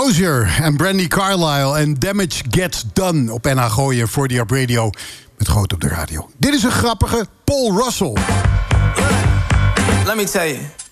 Dozier en Brandy Carlisle en Damage Gets Done op NH Gooien voor die op radio met Groot op de radio. Dit is een grappige Paul Russell. Let me tell you.